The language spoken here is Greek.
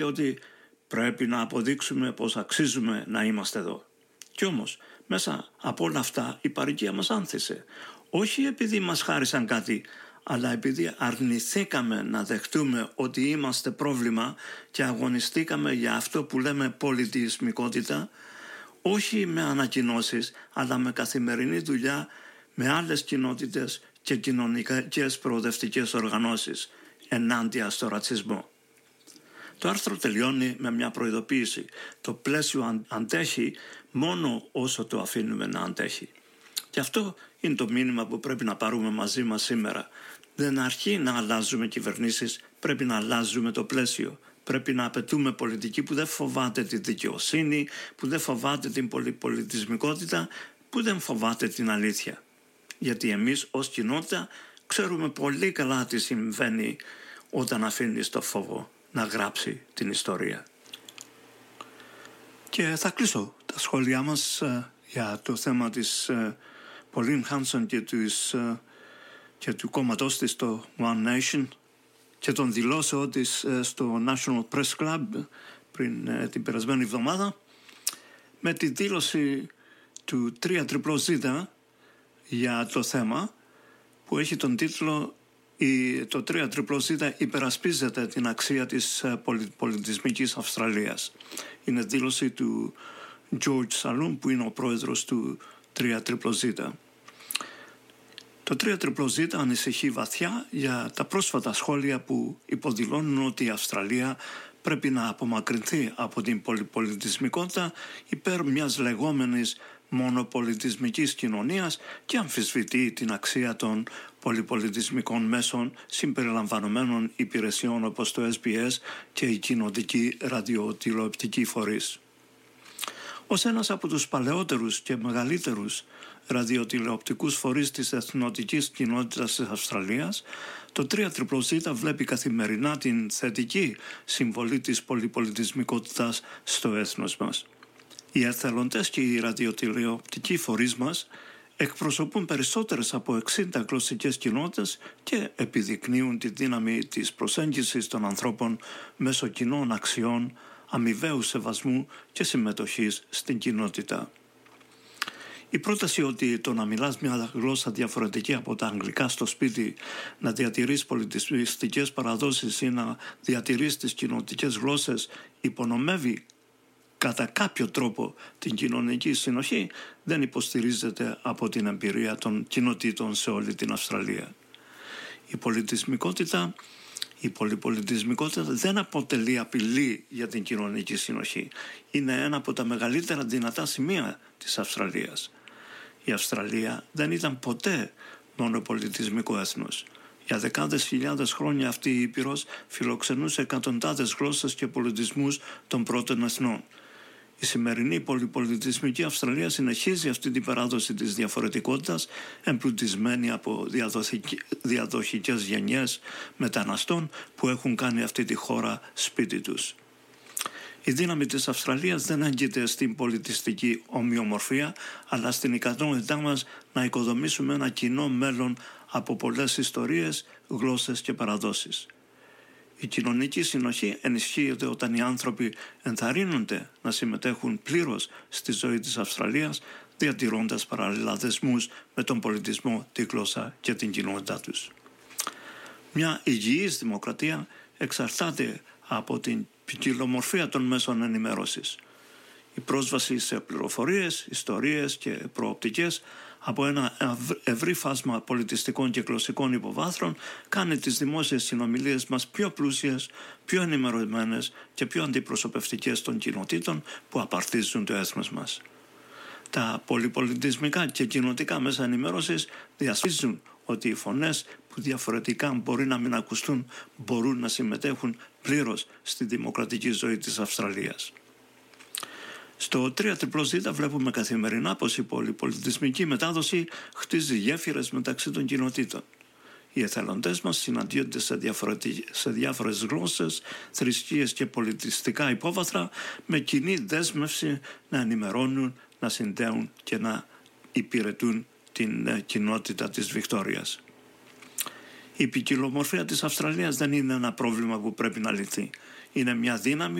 ότι πρέπει να αποδείξουμε πως αξίζουμε να είμαστε εδώ. Κι όμως, μέσα από όλα αυτά η παροικία μας άνθησε. Όχι επειδή μας χάρισαν κάτι, αλλά επειδή αρνηθήκαμε να δεχτούμε ότι είμαστε πρόβλημα και αγωνιστήκαμε για αυτό που λέμε πολιτισμικότητα, όχι με ανακοινώσεις, αλλά με καθημερινή δουλειά με άλλες κοινότητες και κοινωνικές προοδευτικές οργανώσεις ενάντια στο ρατσισμό. Το άρθρο τελειώνει με μια προειδοποίηση. Το πλαίσιο αντέχει μόνο όσο το αφήνουμε να αντέχει. Και αυτό είναι το μήνυμα που πρέπει να πάρουμε μαζί μας σήμερα. Δεν αρκεί να αλλάζουμε κυβερνήσεις, πρέπει να αλλάζουμε το πλαίσιο. Πρέπει να απαιτούμε πολιτική που δεν φοβάται τη δικαιοσύνη, που δεν φοβάται την πολυπολιτισμικότητα, που δεν φοβάται την αλήθεια. Γιατί εμείς ως κοινότητα ξέρουμε πολύ καλά τι συμβαίνει όταν αφήνεις το φόβο να γράψει την ιστορία. Και θα κλείσω τα σχόλιά μας για το θέμα της Pauline Hanson και του κόμματός της, το One Nation, και των δηλώσεων της στο National Press Club πριν την περασμένη εβδομάδα, με τη δήλωση του 3ZZZ για το θέμα που έχει τον τίτλο «Το 3ZZZ υπερασπίζεται την αξία της πολιτισμικής Αυστραλίας». Είναι δήλωση του George Saloon, που είναι ο πρόεδρος του 3ZZZ. Το 3ZZZ ανησυχεί βαθιά για τα πρόσφατα σχόλια που υποδηλώνουν ότι η Αυστραλία πρέπει να απομακρυνθεί από την πολυπολιτισμικότητα υπέρ μιας λεγόμενης μονοπολιτισμικής κοινωνίας και αμφισβητεί την αξία των πολυπολιτισμικών μέσων συμπεριλαμβανομένων υπηρεσιών όπως το SBS και η κοινοτική ραδιοτηλεοπτική φορείς. Ως ένας από τους παλαιότερους και μεγαλύτερους ραδιοτηλεοπτικούς φορείς της εθνοτικής κοινότητας της Αυστραλίας, το 3ZZZ βλέπει καθημερινά την θετική συμβολή της πολυπολιτισμικότητας στο έθνος μας. Οι εθελοντές και οι ραδιοτηλεοπτικοί φορείς μας εκπροσωπούν περισσότερες από 60 γλωσσικές κοινότητες και επιδεικνύουν τη δύναμη της προσέγγισης των ανθρώπων μέσω κοινών αξιών, αμοιβαίου σεβασμού και συμμετοχής στην κοινότητα. Η πρόταση ότι το να μιλάς μια γλώσσα διαφορετική από τα αγγλικά στο σπίτι, να διατηρείς πολιτιστικές παραδόσεις ή να διατηρείς τις κοινοτικές γλώσσες υπονομεύει κατά κάποιο τρόπο την κοινωνική συνοχή, δεν υποστηρίζεται από την εμπειρία των κοινοτήτων σε όλη την Αυστραλία. Η πολυπολιτισμικότητα δεν αποτελεί απειλή για την κοινωνική συνοχή. Είναι ένα από τα μεγαλύτερα δυνατά σημεία της Αυστραλίας. Η Αυστραλία δεν ήταν ποτέ μόνο πολιτισμικό έθνος. Για δεκάδες χιλιάδες χρόνια αυτή η Ήπειρος φιλοξενούσε εκατοντάδες γλώσσες και πολιτισμούς των πρώτων εθνών. Η σημερινή πολυπολιτισμική Αυστραλία συνεχίζει αυτή την παράδοση της διαφορετικότητας, εμπλουτισμένη από διαδοχικές γενιές μεταναστών που έχουν κάνει αυτή τη χώρα σπίτι τους. Η δύναμη της Αυστραλίας δεν έγκυται στην πολιτιστική ομοιομορφία, αλλά στην ικανότητά μας να οικοδομήσουμε ένα κοινό μέλλον από πολλές ιστορίες, γλώσσες και παραδόσεις. Η κοινωνική συνοχή ενισχύεται όταν οι άνθρωποι ενθαρρύνονται να συμμετέχουν πλήρως στη ζωή της Αυστραλίας, διατηρώντας παράλληλα δεσμούς με τον πολιτισμό, τη γλώσσα και την κοινότητά τους. Μια υγιής δημοκρατία εξαρτάται από την ποικιλομορφία των μέσων ενημέρωσης. Η πρόσβαση σε πληροφορίες, ιστορίες και προοπτικές από ένα ευρύ φάσμα πολιτιστικών και γλωσσικών υποβάθρων κάνει τις δημόσιες συνομιλίες μας πιο πλούσιες, πιο ενημερωμένες και πιο αντιπροσωπευτικές των κοινοτήτων που απαρτίζουν το έθνος μας. Τα πολυπολιτισμικά και κοινοτικά μέσα ενημέρωσης διασφαλίζουν ότι οι φωνές που διαφορετικά μπορεί να μην ακουστούν μπορούν να συμμετέχουν πλήρως στη δημοκρατική ζωή της Αυστραλίας. Στο 3ZZZ βλέπουμε καθημερινά πως η πολυπολιτισμική μετάδοση χτίζει γέφυρες μεταξύ των κοινοτήτων. Οι εθελοντές μας συναντιόνται σε διάφορες γλώσσες, θρησκείες και πολιτιστικά υπόβαθρα με κοινή δέσμευση να ενημερώνουν, να συνδέουν και να υπηρετούν την κοινότητα της Βικτόριας. Η ποικιλομορφία της Αυστραλίας δεν είναι ένα πρόβλημα που πρέπει να λυθεί. Είναι μια δύναμη